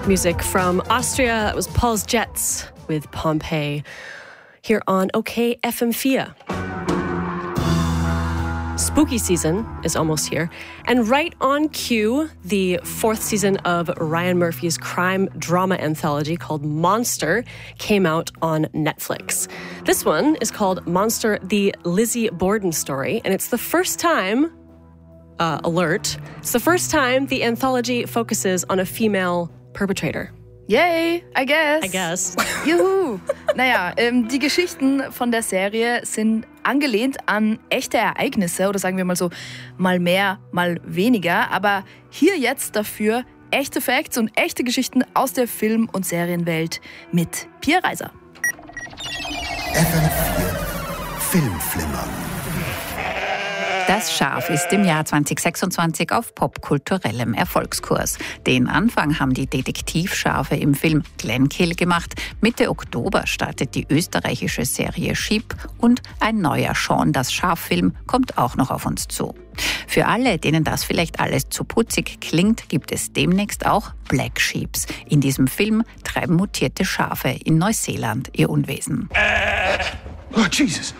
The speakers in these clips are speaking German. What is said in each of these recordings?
music from Austria. That was Paul's Jets with Pompeii here on OK FM4. Spooky season is almost here. And right on cue, the 4th season of Ryan Murphy's crime drama anthology called Monster came out on Netflix. This one is called Monster, the Lizzie Borden Story. And it's the first time, it's the first time the anthology focuses on a female perpetrator. Yay, I guess. Juhu. Naja, die Geschichten von der Serie sind angelehnt an echte Ereignisse oder sagen wir mal so, mal mehr, mal weniger. Aber hier jetzt dafür echte Facts und echte Geschichten aus der Film- und Serienwelt mit Pia Reiser. FM4 Filmflimmern. Das Schaf ist im Jahr 2026 auf popkulturellem Erfolgskurs. Den Anfang haben die Detektivschafe im Film Glenkill gemacht. Mitte Oktober startet die österreichische Serie Sheep und ein neuer Shaun das Schaf-Film kommt auch noch auf uns zu. Für alle, denen das vielleicht alles zu putzig klingt, gibt es demnächst auch Black Sheeps. In diesem Film treiben mutierte Schafe in Neuseeland ihr Unwesen. Oh, Jesus.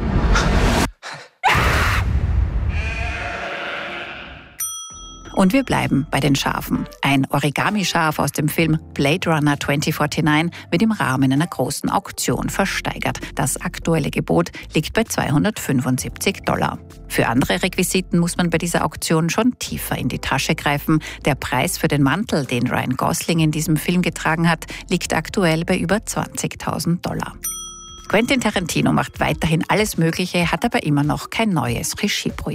Und wir bleiben bei den Schafen. Ein Origami-Schaf aus dem Film Blade Runner 2049 wird im Rahmen einer großen Auktion versteigert. Das aktuelle Gebot liegt bei $275. Für andere Requisiten muss man bei dieser Auktion schon tiefer in die Tasche greifen. Der Preis für den Mantel, den Ryan Gosling in diesem Film getragen hat, liegt aktuell bei über $20.000. Quentin Tarantino macht weiterhin alles Mögliche, hat aber immer noch kein neues Regieprojekt.